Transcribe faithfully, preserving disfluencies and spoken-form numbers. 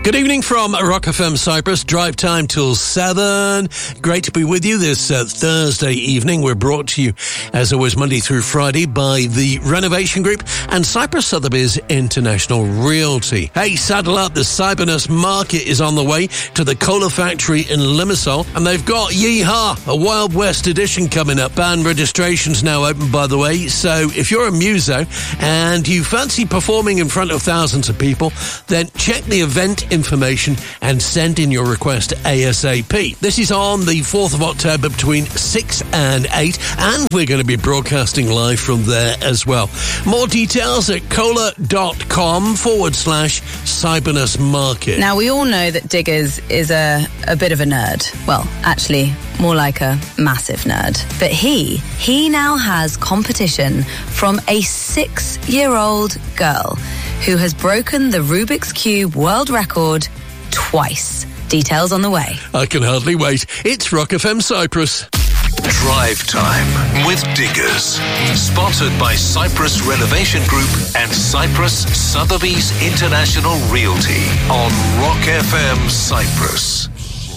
Good evening from Rock F M Cyprus. Drive time till seven. Great to be with you this uh, Thursday evening. We're brought to you, as always, Monday through Friday by the Renovation Group and Cyprus Sotheby's International Realty. Hey, saddle up. The Cybernus Market is on the way to the Cola Factory in Limassol, and they've got Yeehaw, a Wild West edition coming up. Band registration's now open, by the way, so if you're a muso and you fancy performing in front of thousands of people, then check the event information and send in your request ASAP. This is on the fourth of October between six and eight, and we're going to be broadcasting live from there as well. More details at cola.com forward slash Cybernus Market. Now, we all know that Diggers is a, a bit of a nerd. Well, actually, more like a massive nerd. But he, he now has competition from a six-year-old girl who has broken the Rubik's Cube world record twice. Details on the way. I can hardly wait. It's Rock F M Cyprus. Drive Time with Diggers. Sponsored by Cyprus Renovation Group and Cyprus Sotheby's International Realty on Rock F M Cyprus.